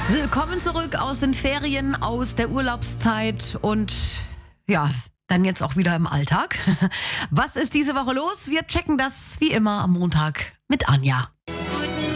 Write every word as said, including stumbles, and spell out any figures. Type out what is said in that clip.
Willkommen zurück aus den Ferien, aus der Urlaubszeit und ja, dann jetzt auch wieder im Alltag. Was ist diese Woche los? Wir checken das wie immer am Montag mit Anja.